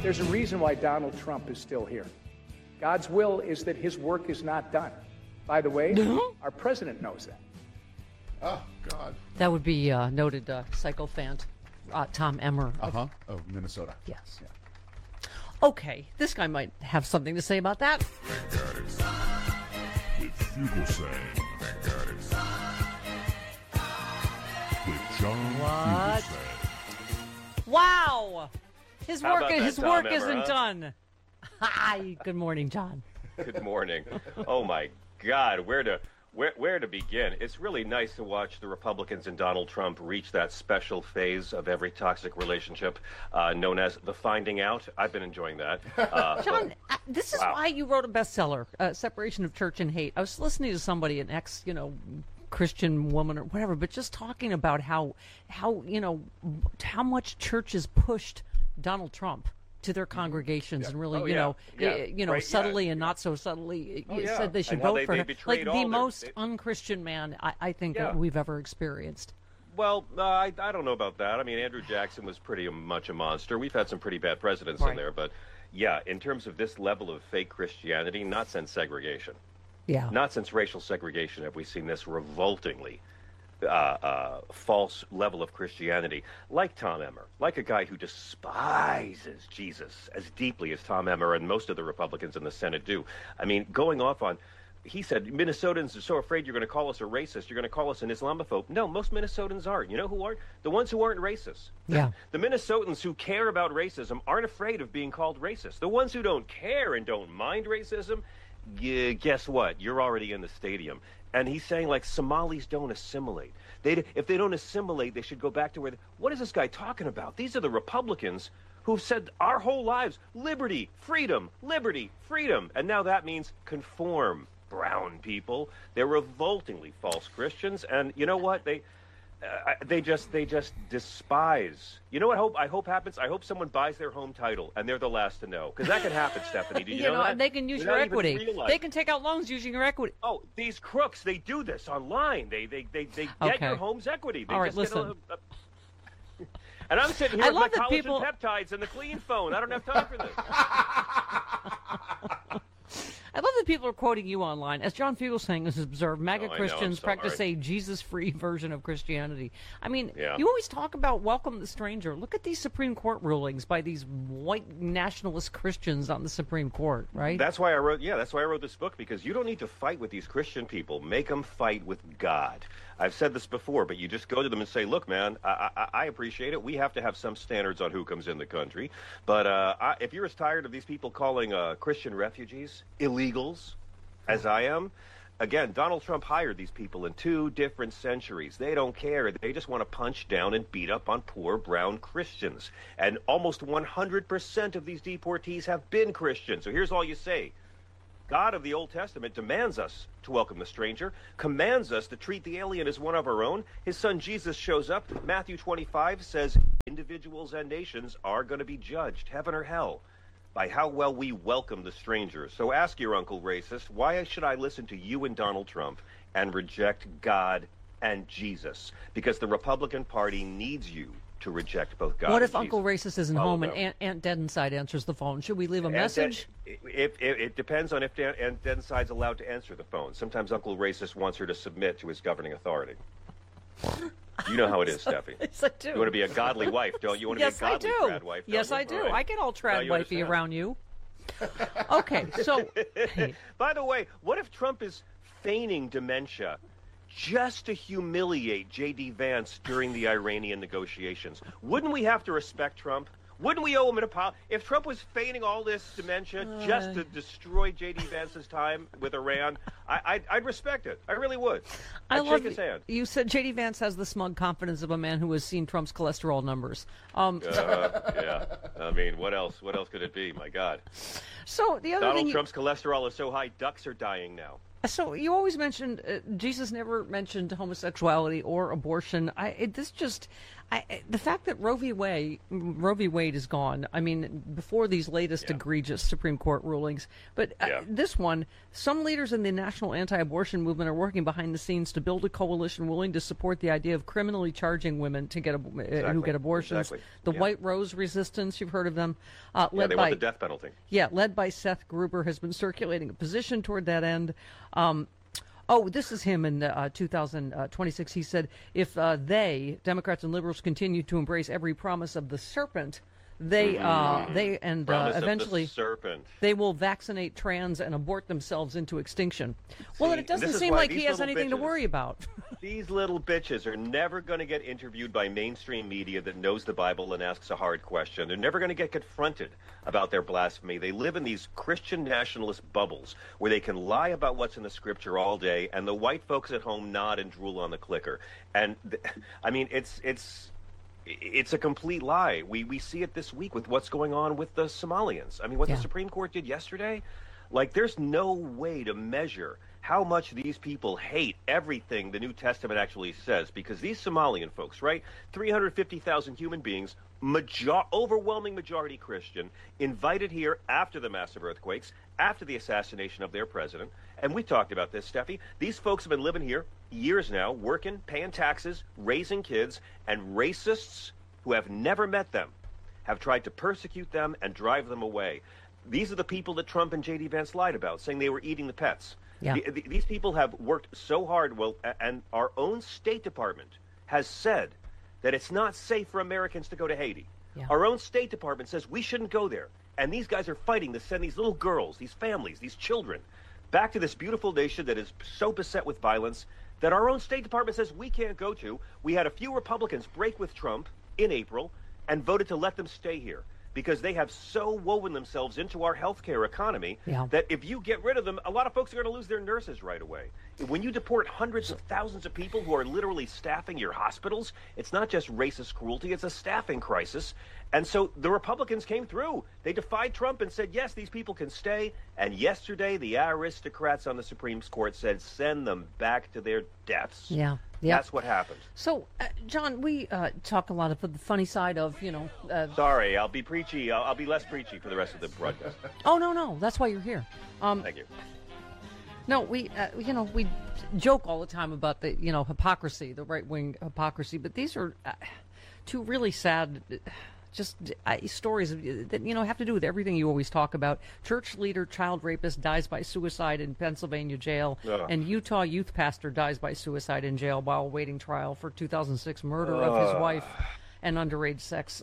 There's a reason why Donald Trump is still here. God's will is that his work is not done. By the way, our president knows that. Oh, God. That would be noted psychophant Tom Emmer. Of Minnesota. Yes. Yeah. Okay, this guy might have something to say about that. With Fugelsang. With John Fugelsang. Wow! His work isn't huh? done. Hi. Good morning, John. Good morning. Oh my God, where to begin? It's really nice to watch the Republicans and Donald Trump reach that special phase of every toxic relationship known as the finding out. I've been enjoying that. John, this is why you wrote a bestseller, Separation of Church and Hate. I was listening to somebody, an ex, Christian woman or whatever, but just talking about how much churches pushed Donald Trump to their congregations and really, subtly and not so subtly said they should vote for him. Like the most unchristian man I think that we've ever experienced. Well, I don't know about that. I mean, Andrew Jackson was pretty much a monster. We've had some pretty bad presidents in there, but yeah, in terms of this level of fake Christianity, not since segregation. Yeah. Not since racial segregation have we seen this revoltingly false level of Christianity, like Tom Emmer, like a guy who despises Jesus as deeply as Tom Emmer and most of the Republicans in the Senate do. I mean, going off on, he said, Minnesotans are so afraid you're going to call us a racist, you're going to call us an Islamophobe. No, most Minnesotans aren't. You know who aren't? The ones who aren't racist. Yeah. The Minnesotans who care about racism aren't afraid of being called racist. The ones who don't care and don't mind racism, guess what? You're already in the stadium. And he's saying, like, Somalis don't assimilate. If they don't assimilate, they should go back to where what is this guy talking about? These are the Republicans who've said our whole lives, liberty, freedom, and now that means conform, brown people. They're revoltingly false Christians, and you know what? They just despise. You know what I hope happens? I hope someone buys their home title and they're the last to know, because that can happen, Stephanie. Did you know that? And they can use your equity. They can take out loans using your equity. Oh, these crooks! They do this online. They get your home's equity. They all right, listen. And I'm sitting here with my collagen peptides and the clean phone. I don't have time for this. I love that people are quoting you online. As John Fugelsang has observed, MAGA Christians practice a Jesus-free version of Christianity. I mean, you always talk about welcome the stranger. Look at these Supreme Court rulings by these white nationalist Christians on the Supreme Court, right? That's why I wrote this book, because you don't need to fight with these Christian people. Make them fight with God. I've said this before, but you just go to them and say, look, man, I appreciate it. We have to have some standards on who comes in the country. But if you're as tired of these people calling Christian refugees illegals as I am, again, Donald Trump hired these people in 2 different centuries. They don't care. They just want to punch down and beat up on poor brown Christians. And almost 100% of these deportees have been Christian. So here's all you say. God of the Old Testament demands us to welcome the stranger, commands us to treat the alien as one of our own. His son Jesus shows up. Matthew 25 says individuals and nations are going to be judged, heaven or hell, by how well we welcome the stranger. So ask your uncle racist, why should I listen to you and Donald Trump and reject God and Jesus? Because the Republican Party needs you to reject both God and Jesus. What if Uncle Racist isn't home and Aunt Dead Inside answers the phone? Should we leave a message? It depends on if Aunt Dead Inside's allowed to answer the phone. Sometimes Uncle Racist wants her to submit to his governing authority. You know how it is, Steffi. Yes, I do. You want to be a godly wife, don't you? Want to be a godly trad wife, don't yes, you? I do. Right. I get all trad wifey around you. Okay, so... By the way, what if Trump is feigning dementia just to humiliate J.D. Vance during the Iranian negotiations? Wouldn't we have to respect Trump? Wouldn't we owe him an apology? If Trump was feigning all this dementia just to destroy J.D. Vance's time with Iran, I'd respect it. I really would. I'd shake his hand. You said J.D. Vance has the smug confidence of a man who has seen Trump's cholesterol numbers. Yeah. I mean, what else? What else could it be? My God. So the other Donald Trump's cholesterol is so high, ducks are dying now. So you always mentioned Jesus never mentioned homosexuality or abortion. The fact that Roe v. Wade is gone, I mean, before these latest egregious Supreme Court rulings, but this one, some leaders in the national anti-abortion movement are working behind the scenes to build a coalition willing to support the idea of criminally charging women to get who get abortions. Exactly. The White Rose Resistance, you've heard of them? They want the death penalty. Yeah, led by Seth Gruber, has been circulating a position toward that end. This is him in 2026. He said, if Democrats and liberals, continue to embrace every promise of the serpent, eventually they will vaccinate trans and abort themselves into extinction. Well, it doesn't seem like he has anything to worry about. These little bitches are never going to get interviewed by mainstream media that knows the Bible and asks a hard question. They're never going to get confronted about their blasphemy. They live in these Christian nationalist bubbles where they can lie about what's in the scripture all day, and the white folks at home nod and drool on the clicker. And I mean, it's a complete lie. We see it this week with what's going on with the Somalians. I mean, what the Supreme Court did yesterday, like, there's no way to measure how much these people hate everything the New Testament actually says, because these Somalian folks, right, 350,000 human beings, overwhelming majority Christian, invited here after the massive earthquakes, after the assassination of their president. And we talked about this, Steffi. These folks have been living here years now, working, paying taxes, raising kids, and racists who have never met them have tried to persecute them and drive them away. These are the people that Trump and J.D. Vance lied about, saying they were eating the pets. Yeah. These people have worked so hard, and our own State Department has said that it's not safe for Americans to go to Haiti. Yeah. Our own State Department says we shouldn't go there. And these guys are fighting to send these little girls, these families, these children, back to this beautiful nation that is so beset with violence that our own State Department says we can't go to. We had a few Republicans break with Trump in April and voted to let them stay here, because they have so woven themselves into our healthcare economy that if you get rid of them, a lot of folks are going to lose their nurses right away. When you deport hundreds of thousands of people who are literally staffing your hospitals, it's not just racist cruelty, it's a staffing crisis. And so the Republicans came through. They defied Trump and said, yes, these people can stay. And yesterday, the aristocrats on the Supreme Court said, send them back to their deaths. Yeah. That's what happened. So, John, we talk a lot of the funny side of, Sorry, I'll be preachy. I'll be less preachy for the rest of the broadcast. Oh, no. That's why you're here. Thank you. No, we joke all the time about the, hypocrisy, the right-wing hypocrisy. But these are two really sad stories that, have to do with everything you always talk about. Church leader, child rapist dies by suicide in Pennsylvania jail, and Utah youth pastor dies by suicide in jail while awaiting trial for 2006 murder of his wife and underage sex.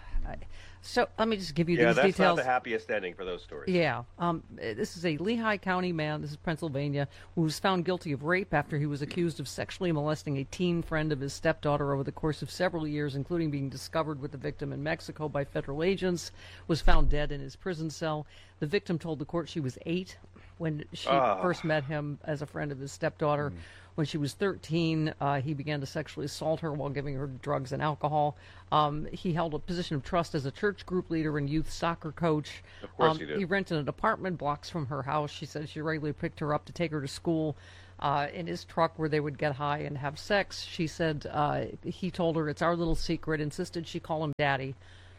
So let me just give you these details. Yeah, that's not the happiest ending for those stories. Yeah. This is a Lehigh County man, this is Pennsylvania, who was found guilty of rape after he was accused of sexually molesting a teen friend of his stepdaughter over the course of several years, including being discovered with the victim in Mexico by federal agents, was found dead in his prison cell. The victim told the court she was 8 when she first met him as a friend of his stepdaughter. When she was 13, he began to sexually assault her while giving her drugs and alcohol. He held a position of trust as a church group leader and youth soccer coach. Of course he did. He rented an apartment blocks from her house. She said she regularly picked her up to take her to school in his truck where they would get high and have sex. She said he told her it's our little secret, insisted she call him daddy.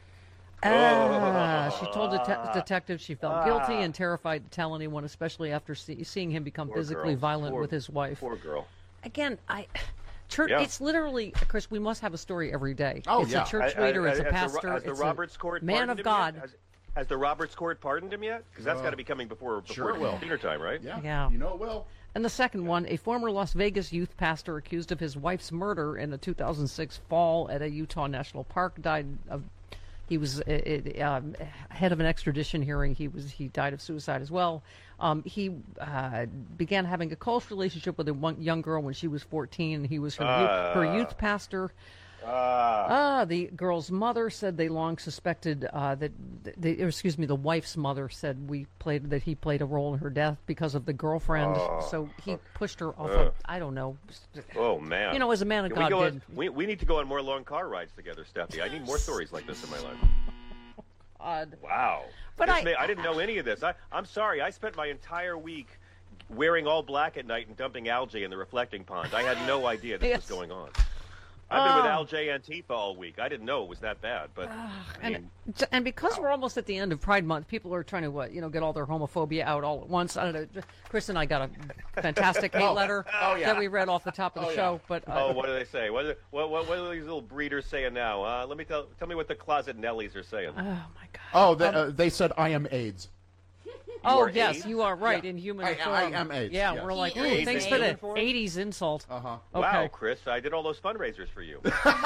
She told detectives she felt guilty and terrified to tell anyone, especially after seeing him become physically violent with his wife. Poor girl. Again, church. It's literally, Chris. We must have a story every day. It's a church leader. It's a pastor. Has the Roberts Court man of God. Has the Roberts Court pardoned him yet? Because that's got to be coming before dinner time, right? Yeah. You know it will. And the second one, a former Las Vegas youth pastor accused of his wife's murder in a 2006 fall at a Utah national park died of. He was head of an extradition hearing. He died of suicide as well. He began having a close relationship with a young girl when she was 14. He was her youth pastor. The girl's mother said they long suspected the wife's mother said he played a role in her death because of the girlfriend. So he pushed her off. I don't know. Oh man! As a man of God, we need to go on more long car rides together, Steffi. I need more stories like this in my life. Odd. Wow. But I didn't know any of this. I'm sorry. I spent my entire week wearing all black at night and dumping algae in the reflecting pond. I had no idea this was going on. I've been with Al J. Antifa all week. I didn't know it was that bad, but and because we're almost at the end of Pride Month, people are trying to get all their homophobia out all at once. I don't know. Chris and I got a fantastic hate letter that we read off the top of the show. But what do they say? What are these little breeders saying now? Let me tell me what the closet Nellies are saying. Oh my God. Oh, they said I am AIDS. Yes, AIDS? You are right, in human form. I am AIDS. Yeah, yes. we're like, ooh, thanks for the 80s insult. Uh-huh. Okay. Wow, Chris, I did all those fundraisers for you.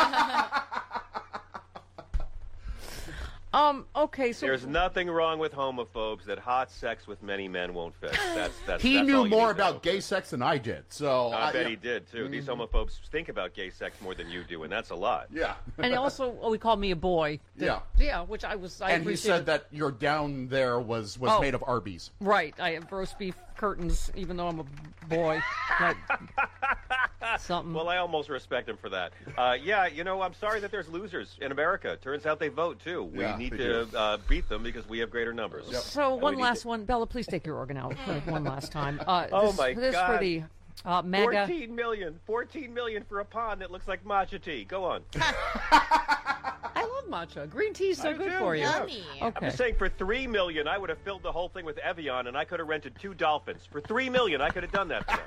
Okay, so there's nothing wrong with homophobes that hot sex with many men won't fix. He knew more about gay sex than I did, so I bet he did too. These homophobes think about gay sex more than you do, and that's a lot. Yeah. And also, he called me a boy. Yeah. Which I was. And he said that your down there was made of Arby's. Right. I have roast beef curtains, even though I'm a boy. Something. Well, I almost respect him for that. I'm sorry that there's losers in America. Turns out they vote too. We need to beat them because we have greater numbers. Yep. So one last one, Bella. Please take your organ out one last time. This God! For the MAGA. 14 million for a pond that looks like matcha tea. Go on. I love matcha. Green tea is so good for you. Yummy. Okay. I'm just saying, for $3 million, I would have filled the whole thing with Evian, and I could have rented 2 dolphins. For $3 million, I could have done that for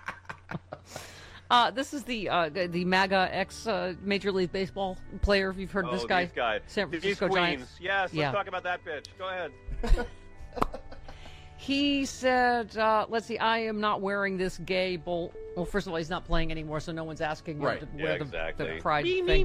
them. This is the MAGA ex Major League Baseball player. If you've heard of this guy, These guys. San Francisco These queens. Giants. Yes, let's talk about that bitch. Go ahead. He said, let's see, I am not wearing this gay bull. Well, first of all, he's not playing anymore, so no one's asking him to wear the pride thing.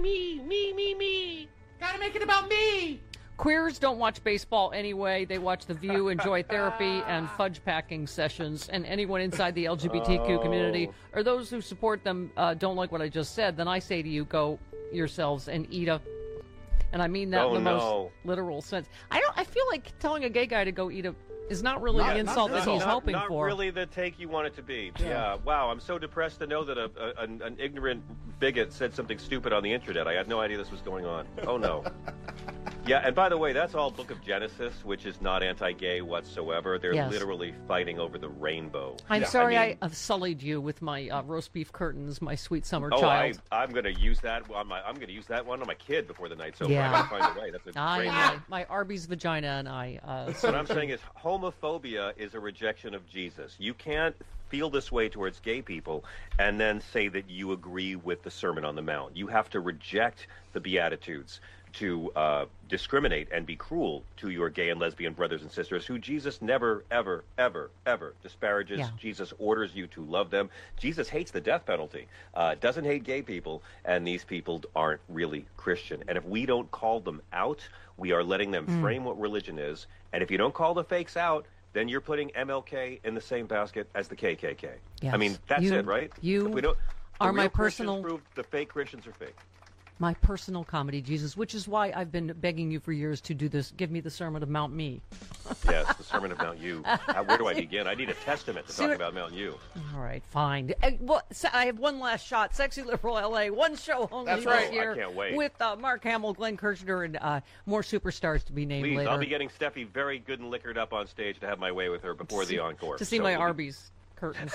Me. Gotta make it about me. Queers don't watch baseball anyway. They watch The View, enjoy therapy, and fudge packing sessions. And anyone inside the LGBTQ community or those who support them don't like what I just said, then I say to you, go yourselves and eat a... And I mean that in the most literal sense. I feel like telling a gay guy to go eat a... is not really the insult that he's hoping for. Not really the take you want it to be. Yeah. Wow, I'm so depressed to know that an ignorant bigot said something stupid on the internet. I had no idea this was going on. Oh, no. Yeah, and by the way, that's all Book of Genesis, which is not anti-gay whatsoever. They're literally fighting over the rainbow. I'm sorry I sullied you with my roast beef curtains, my sweet summer child. I'm going to use that on I'm going to use that one on my kid before the night's over. I got to find a way. That's a great my Arby's vagina and I. What I'm saying is homophobia is a rejection of Jesus. You can't feel this way towards gay people and then say that you agree with the Sermon on the Mount. You have to reject the Beatitudes to discriminate and be cruel to your gay and lesbian brothers and sisters who Jesus never, ever, ever, ever disparages. Yeah. Jesus orders you to love them. Jesus hates the death penalty, doesn't hate gay people, and these people aren't really Christian. And if we don't call them out, we are letting them frame what religion is. And if you don't call the fakes out, then you're putting MLK in the same basket as the KKK. Yes. I mean, that's it, right? You are my personal... Prove the fake Christians are fake. My personal comedy, Jesus, which is why I've been begging you for years to do this. Give me the Sermon of Mount Me. Yes, the Sermon of Mount You. Where do I begin? I need a testament to talk about Mount You. All right, fine. I have one last shot. Sexy Liberal LA, one show only this year. I can't wait. With Mark Hamill, Glenn Kirshner, and more superstars to be named later. I'll be getting Steffi very good and liquored up on stage to have my way with her before the encore. To see my Arby's curtains.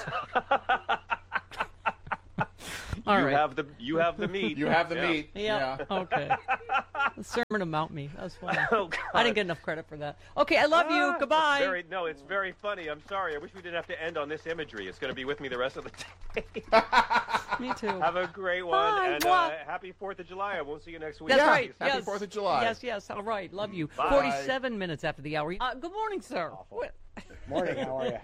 You have the meat. You have the meat. Yeah. Okay. The Sermon of Mount Me. That was funny. I didn't get enough credit for that. Okay, I love you. Goodbye. It's very funny. I'm sorry. I wish we didn't have to end on this imagery. It's going to be with me the rest of the day. Me too. Have a great one. Bye. And happy 4th of July. I won't see you next week. That's right. Happy 4th of July. Yes. All right. Love you. Bye. 47 minutes after the hour. Good morning, sir. Morning. How are you?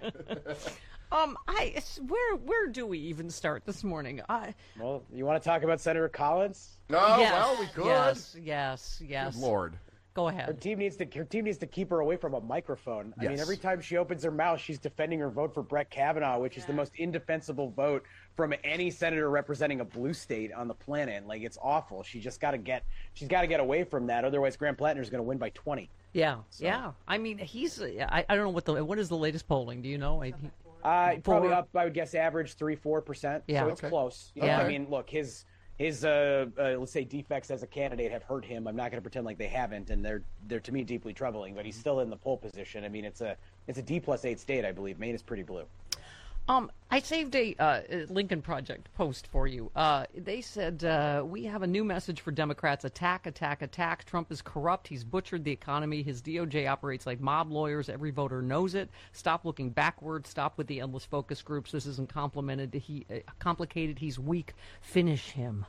Where do we even start this morning? Well, you want to talk about Senator Collins? No, yes, well, we could. Yes. Good Lord. Go ahead. Her team needs to keep her away from a microphone. Yes. I mean, every time she opens her mouth, she's defending her vote for Brett Kavanaugh, which is the most indefensible vote from any senator representing a blue state on the planet. Like, it's awful. She's got to get away from that. Otherwise, Graham Plattner is going to win by 20. Yeah. I mean, he's. I don't know what is the latest polling. Do you know? Probably up, I would guess, average 3-4%. Yeah. So it's close. Yeah. I mean, look, his let's say defects as a candidate have hurt him. I'm not going to pretend like they haven't, and they're to me deeply troubling. But he's still in the pole position. I mean, it's a D+8 state, I believe. Maine is pretty blue. I saved a Lincoln Project post for you. They said, we have a new message for Democrats. Attack, attack, attack. Trump is corrupt. He's butchered the economy. His DOJ operates like mob lawyers. Every voter knows it. Stop looking backwards. Stop with the endless focus groups. This isn't complicated. He's weak. Finish him.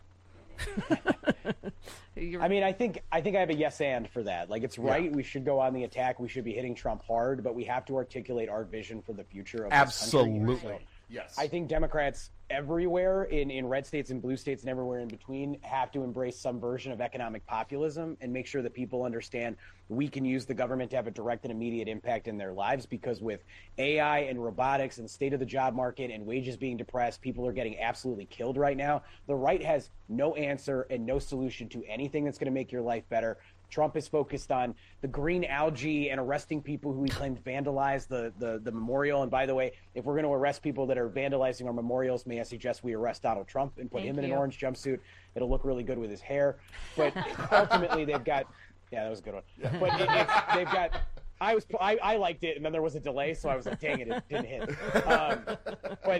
I mean, I think I have a yes and for that. Like, it's right. We should go on the attack. We should be hitting Trump hard, but we have to articulate our vision for the future of this country. Absolutely. Yes. I think Democrats everywhere in red states and blue states and everywhere in between have to embrace some version of economic populism and make sure that people understand we can use the government to have a direct and immediate impact in their lives, because with AI and robotics and state of the job market and wages being depressed, people are getting absolutely killed right now. The right has no answer and no solution to anything that's going to make your life better. Trump is focused on the green algae and arresting people who he claimed vandalized the memorial. And by the way, if we're going to arrest people that are vandalizing our memorials, may I suggest we arrest Donald Trump and put him in an orange jumpsuit. It'll look really good with his hair. But ultimately, they've got – yeah, that was a good one. Yeah. But they've got – I liked it, and then there was a delay, so I was like, dang it didn't hit. But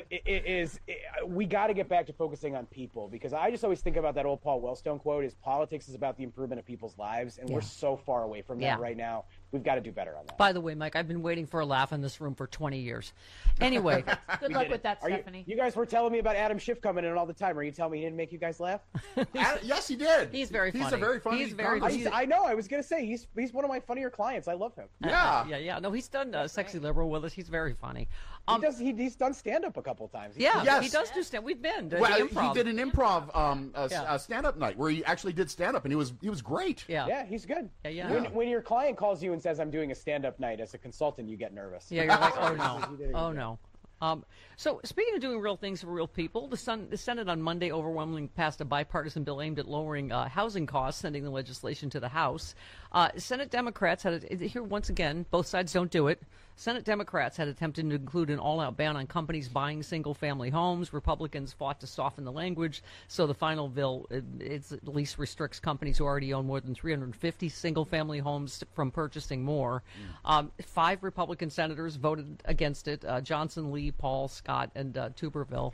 we got to get back to focusing on people, because I just always think about that old Paul Wellstone quote, is politics is about the improvement of people's lives, and we're so far away from that right now. We've got to do better on that. By the way, Mike, I've been waiting for a laugh in this room for 20 years. Anyway. Good luck with that, Stephanie. You guys were telling me about Adam Schiff coming in all the time. Are you telling me he didn't make you guys laugh? Yes, he did. He's very funny. He's a very funny guy. I know. I was going to say, he's one of my funnier clients. I love him. Yeah. No, he's done Sexy Liberal with us. He's very funny. He's done stand-up a couple times. He does do stand-up. We've been to he improv. did an improv stand-up night where he actually did stand-up, and he was great. Yeah, he's good. Yeah. When your client calls you and says, I'm doing a stand-up night, as a consultant, you get nervous. Yeah, you're like, oh no. So, speaking of doing real things for real people, the Senate on Monday overwhelmingly passed a bipartisan bill aimed at lowering housing costs, sending the legislation to the House. Senate Democrats here once again, both sides don't do it. Senate Democrats had attempted to include an all-out ban on companies buying single-family homes. Republicans fought to soften the language, so the final bill at least restricts companies who already own more than 350 single-family homes from purchasing more. 5 Republican senators voted against it: Johnson, Lee, Paul, Scott, and Tuberville.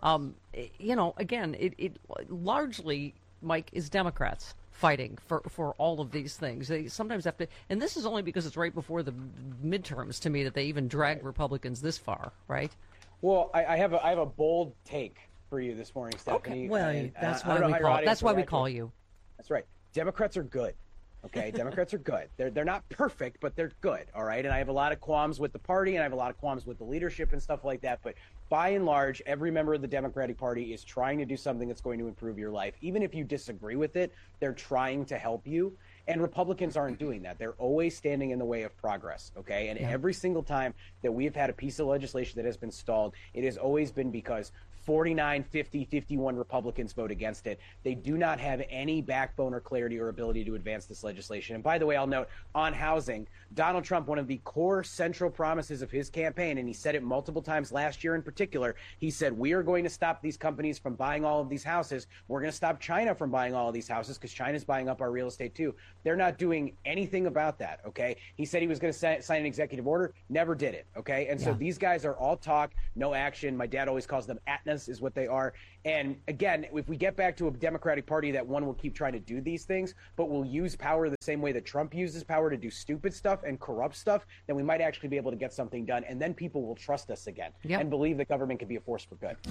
Again, it largely, Mike, is Democrats fighting for all of these things. They sometimes have to, and this is only because it's right before the midterms, to me, that they even drag Republicans this far, right? Well, I have a bold take for you this morning, Stephanie. Okay. Well, that's why we call you. That's right. Democrats are good. Okay, Democrats are good. They're not perfect, but they're good, all right? And I have a lot of qualms with the party, and I have a lot of qualms with the leadership and stuff like that. But by and large, every member of the Democratic Party is trying to do something that's going to improve your life. Even if you disagree with it, they're trying to help you. And Republicans aren't doing that. They're always standing in the way of progress, okay? And every single time that we have had a piece of legislation that has been stalled, it has always been because 49, 50, 51 Republicans vote against it. They do not have any backbone or clarity or ability to advance this legislation. And by the way, I'll note, on housing, Donald Trump, one of the core central promises of his campaign, and he said it multiple times last year in particular, he said, we are going to stop these companies from buying all of these houses. We're going to stop China from buying all of these houses, because China's buying up our real estate too. They're not doing anything about that, okay? He said he was going to sign an executive order, never did it, okay? And so these guys are all talk, no action. My dad always calls them Atnas, is what they are. And again, if we get back to a Democratic Party that one will keep trying to do these things, but will use power the same way that Trump uses power to do stupid stuff and corrupt stuff, then we might actually be able to get something done. And then people will trust us again and believe that government can be a force for good.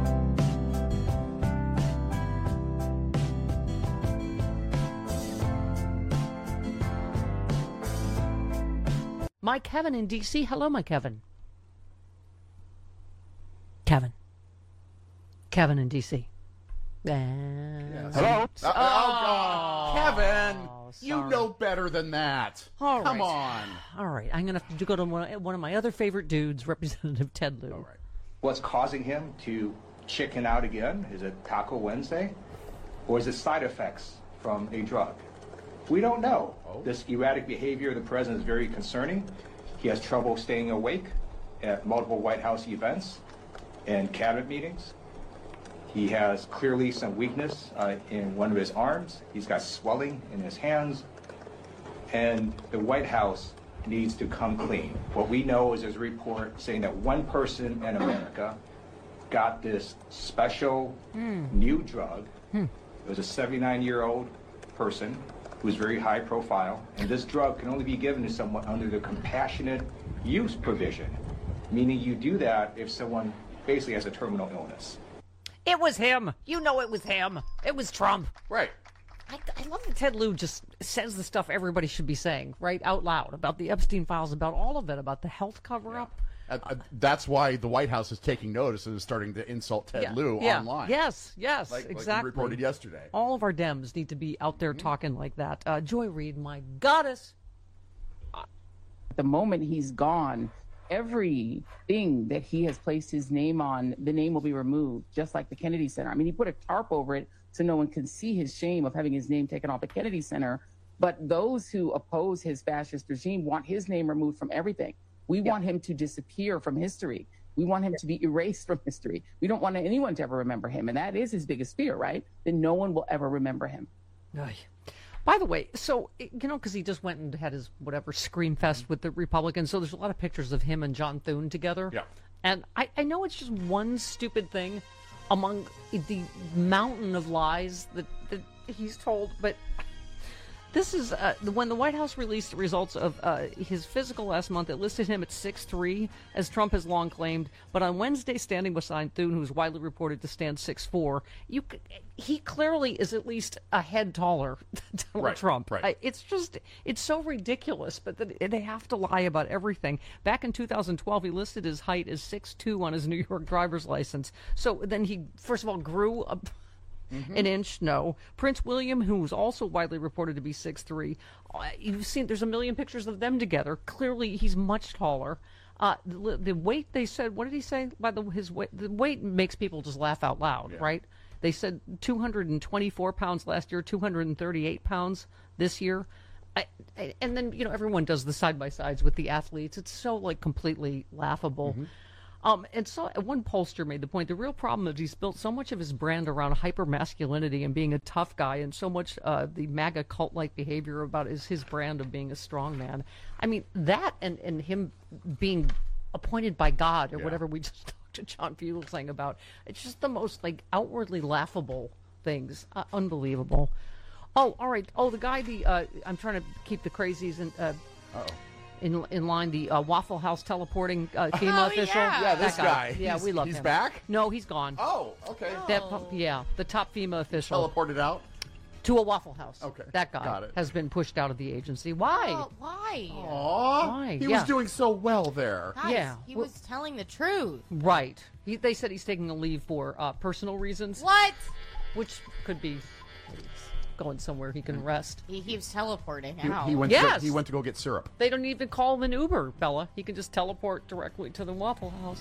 Mike Kevin in D.C. Hello, Mike Kevin. Kevin in D.C. Hello? Kevin, you know better than that. All Come right. on. All right. I'm going to have to go to one of my other favorite dudes, Representative Ted Lieu. All right. What's causing him to chicken out again? Is it Taco Wednesday? Or is it side effects from a drug? We don't know. This erratic behavior of the president is very concerning. He has trouble staying awake at multiple White House events and cabinet meetings. He has clearly some weakness in one of his arms. He's got swelling in his hands. And the White House needs to come clean. What we know is there's a report saying that one person in America got this special new drug. It was a 79-year-old person who was very high profile, and this drug can only be given to someone under the compassionate use provision, meaning you do that if someone basically has a terminal illness. It was him. You know it was him. It was Trump. Right. I love that Ted Lieu just says the stuff everybody should be saying, right, out loud, about the Epstein files, about all of it, about the health cover-up. That's why the White House is taking notice and is starting to insult Ted Lieu online. Yes, like exactly. Like reported yesterday. All of our Dems need to be out there talking like that. Joy Reid, my goddess. The moment he's gone, everything that he has placed his name on, the name will be removed, just like the Kennedy Center. I mean, he put a tarp over it so no one can see his shame of having his name taken off the Kennedy Center. But those who oppose his fascist regime want his name removed from everything. We want him to disappear from history. We want him to be erased from history. We don't want anyone to ever remember him. And that is his biggest fear, right? That no one will ever remember him. By the way, so, you know, because he just went and had his, whatever, scream fest with the Republicans. So there's a lot of pictures of him and John Thune together. Yeah. And I know it's just one stupid thing among the mountain of lies that he's told, but this is when the White House released the results of his physical last month. It listed him at 6'3", as Trump has long claimed. But on Wednesday, standing beside Thune, who's widely reported to stand 6'4", he clearly is at least a head taller than Donald Trump. Right. It's so ridiculous, but they have to lie about everything. Back in 2012, he listed his height as 6'2" on his New York driver's license. So then he, first of all, grew up an inch. No. Prince William, who was also widely reported to be 6'3", you've seen, there's a million pictures of them together. Clearly, he's much taller. The weight, they said, what did he say? His weight, the weight makes people just laugh out loud, right? They said 224 pounds last year, 238 pounds this year. And then, you know, everyone does the side-by-sides with the athletes. It's so, like, completely laughable. And so one pollster made the point, the real problem is he's built so much of his brand around hyper-masculinity and being a tough guy, and so much the MAGA cult-like behavior about is his brand of being a strong man. I mean, that and him being appointed by God or whatever we just talked to John Fugelsang about, it's just the most, like, outwardly laughable things. Unbelievable. Oh, all right. Oh, the guy, I'm trying to keep the crazies in line, the Waffle House teleporting FEMA official. Yeah, this guy. Yeah, we love him. He's back? No, he's gone. Oh, okay. The top FEMA official. Teleported out? To a Waffle House. Okay. That guy has been pushed out of the agency. Why? Why? Aww. Why? He was doing so well there. Guys, he was telling the truth. Right. They said he's taking a leave for personal reasons. What? Which could be going somewhere he can rest. He keeps teleporting out. He went to go get syrup. They don't even call him an Uber, Bella. He can just teleport directly to the Waffle House.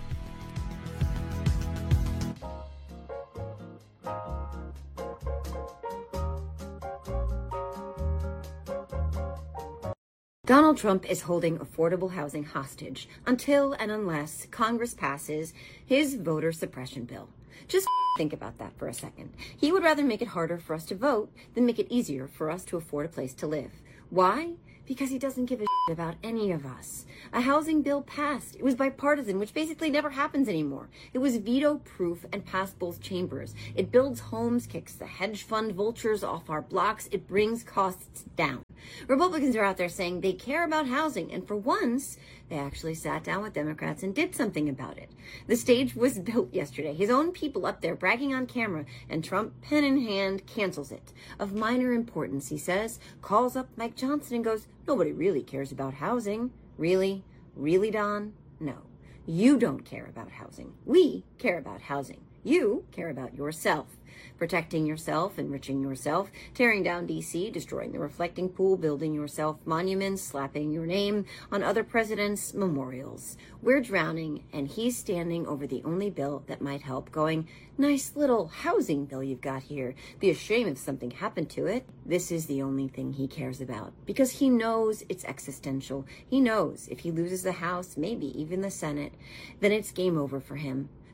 Donald Trump is holding affordable housing hostage until and unless Congress passes his voter suppression bill. Just think about that for a second. He would rather make it harder for us to vote than make it easier for us to afford a place to live. Why? Because he doesn't give a shit about any of us. A housing bill passed. It was bipartisan, which basically never happens anymore. It was veto-proof and passed both chambers. It builds homes, kicks the hedge fund vultures off our blocks. It brings costs down. Republicans are out there saying they care about housing, and for once, they actually sat down with Democrats and did something about it. The stage was built yesterday. His own people up there bragging on camera, and Trump, pen in hand, cancels it. Of minor importance, he says, calls up Mike Johnson and goes, nobody really cares about housing. Really? Really, Don? No. You don't care about housing. We care about housing. You care about yourself. Protecting yourself, enriching yourself, tearing down D.C., destroying the reflecting pool, building yourself monuments, slapping your name on other presidents' memorials. We're drowning, and he's standing over the only bill that might help, going, nice little housing bill you've got here. Be a shame if something happened to it. This is the only thing he cares about, because he knows it's existential. He knows if he loses the House, maybe even the Senate, then it's game over for him.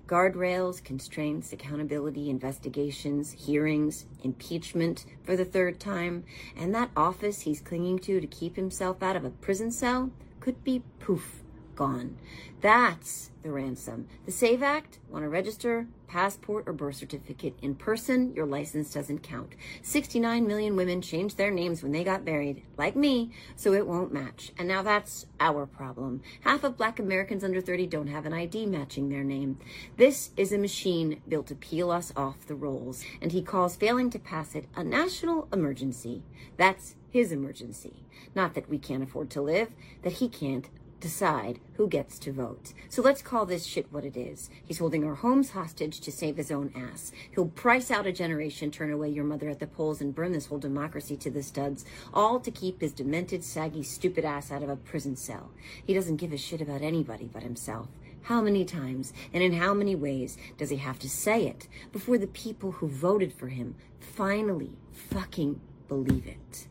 Guardrails, constraints, accountability, investigations, hearings, impeachment for the third time, and that office he's clinging to keep himself out of a prison cell could be poof, gone. That's the ransom. The SAVE Act, want to register, passport or birth certificate in person, your license doesn't count. 69 million women changed their names when they got married, like me, so it won't match. And now that's our problem. Half of Black Americans under 30 don't have an ID matching their name. This is a machine built to peel us off the rolls, and he calls failing to pass it a national emergency. That's his emergency. Not that we can't afford to live, that he can't decide who gets to vote. So let's call this shit what it is. He's holding our homes hostage to save his own ass. He'll price out a generation, turn away your mother at the polls, and burn this whole democracy to the studs, all to keep his demented, saggy, stupid ass out of a prison cell. He doesn't give a shit about anybody but himself. How many times and in how many ways does he have to say it before the people who voted for him finally fucking believe it?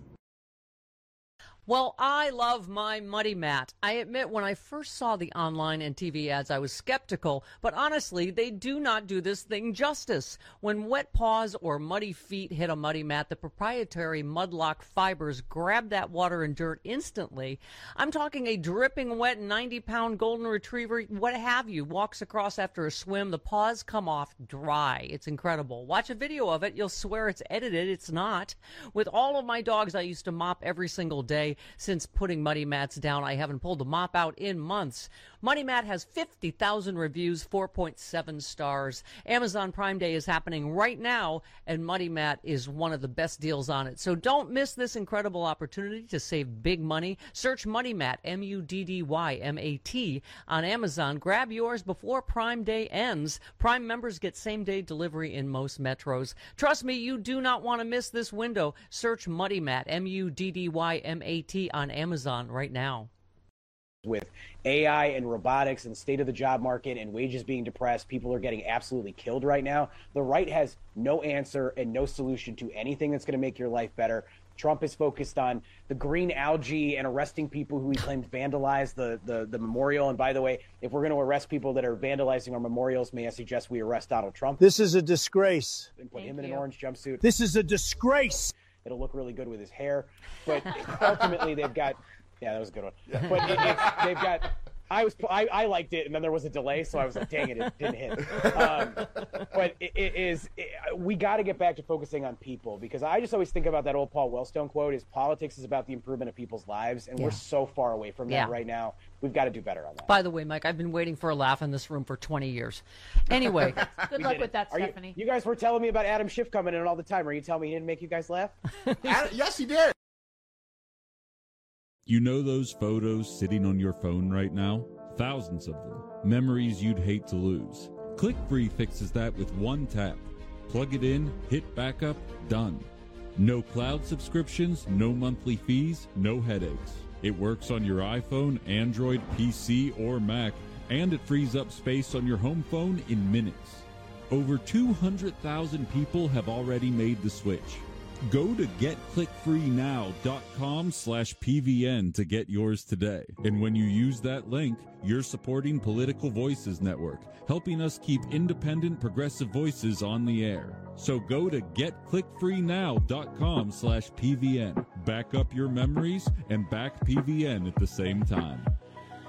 Well, I love my Muddy Mat. I admit when I first saw the online and TV ads, I was skeptical, but honestly, they do not do this thing justice. When wet paws or muddy feet hit a Muddy Mat, the proprietary Mudlock fibers grab that water and dirt instantly. I'm talking a dripping wet 90-pound golden retriever, what have you, walks across after a swim. The paws come off dry. It's incredible. Watch a video of it. You'll swear it's edited. It's not. With all of my dogs, I used to mop every single day. Since putting Muddy Mats down, I haven't pulled a mop out in months. Muddy Mat has 50,000 reviews, 4.7 stars. Amazon Prime Day is happening right now, and Muddy Mat is one of the best deals on it. So don't miss this incredible opportunity to save big money. Search Muddy Mat, M-U-D-D-Y-M-A-T, on Amazon. Grab yours before Prime Day ends. Prime members get same-day delivery in most metros. Trust me, you do not want to miss this window. Search Muddy Mat, M-U-D-D-Y-M-A-T, on Amazon right now. With AI and robotics and the state of the job market and wages being depressed, people are getting absolutely killed right now. The right has no answer and no solution to anything that's going to make your life better. Trump is focused on the green algae and arresting people who he claimed vandalized the memorial. And by the way, if we're going to arrest people that are vandalizing our memorials, may I suggest we arrest Donald Trump? This is a disgrace. And put him in an orange jumpsuit. This is a disgrace. It'll look really good with his hair. But ultimately, they've got... Yeah, that was a good one. Yeah. But they've got... I liked it, and then there was a delay, so I was like, dang it, it didn't hit. But we got to get back to focusing on people, because I just always think about that old Paul Wellstone quote, is politics is about the improvement of people's lives, and we're so far away from that right now. We've got to do better on that. By the way, Mike, I've been waiting for a laugh in this room for 20 years. Anyway. Good luck with that, Stephanie. You guys were telling me about Adam Schiff coming in all the time. Are you telling me he didn't make you guys laugh? Yes, he did. You know those photos sitting on your phone right now? Thousands of them. Memories you'd hate to lose. ClickFree fixes that with one tap. Plug it in, hit backup, done. No cloud subscriptions, no monthly fees, no headaches. It works on your iPhone, Android, PC, or Mac, and it frees up space on your home phone in minutes. Over 200,000 people have already made the switch. Go to getclickfreenow.com/PVN to get yours today. And when you use that link, you're supporting Political Voices Network, helping us keep independent progressive voices on the air. So go to getclickfreenow.com/PVN. Back up your memories and back PVN at the same time.